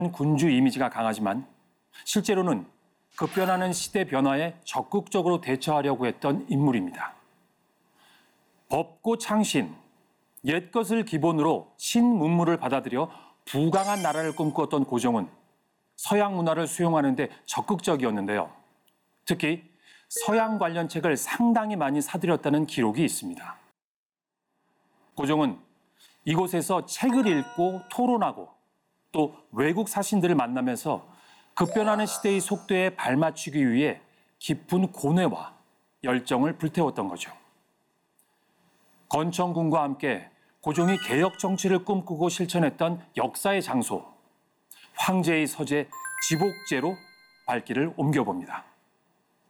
군주 이미지가 강하지만 실제로는 급변하는 시대 변화에 적극적으로 대처하려고 했던 인물입니다. 법고 창신, 옛것을 기본으로 신문물을 받아들여 부강한 나라를 꿈꾸었던 고종은 서양 문화를 수용하는 데 적극적이었는데요. 특히 서양 관련 책을 상당히 많이 사들였다는 기록이 있습니다. 고종은 이곳에서 책을 읽고 토론하고 또 외국 사신들을 만나면서 급변하는 시대의 속도에 발맞추기 위해 깊은 고뇌와 열정을 불태웠던 거죠. 건청군과 함께 고종이 개혁 정치를 꿈꾸고 실천했던 역사의 장소, 황제의 서재 지복제로 발길을 옮겨봅니다.